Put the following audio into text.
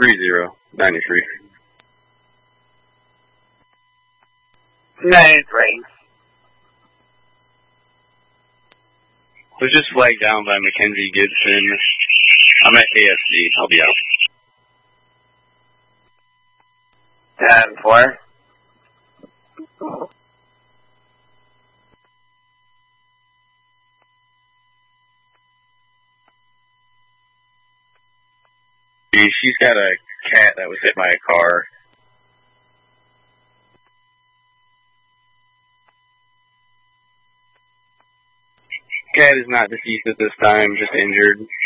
3093. 93. Was just flagged down by Mackenzie Gibson. I'm at KFC. I'll be out. 10-4. She's got a cat that was hit by a car. Cat is not deceased at this time, just injured.